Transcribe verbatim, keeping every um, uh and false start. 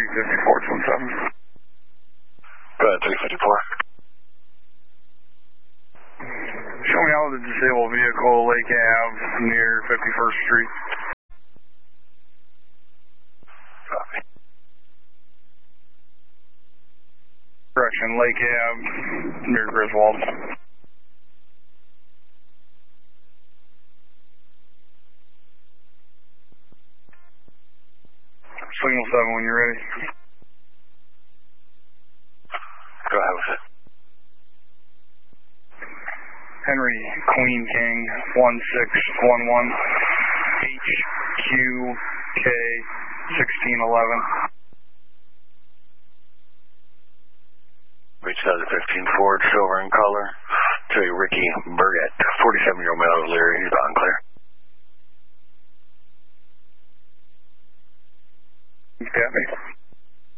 fifty-four twenty-seven. Go ahead, three fifty-four. Show me out the disabled vehicle, Lake Ave, near fifty-first Street. Copy. Correction, Lake Ave, near Griswold. Signal seven when you're ready. Go ahead with it. Henry Queen King one six one one H Q K sixteen eleven. Reach out to fifteen Ford, silver in color. To Ricky Burgett, forty-seven-year-old male of Leary. He's bound clear. You got me?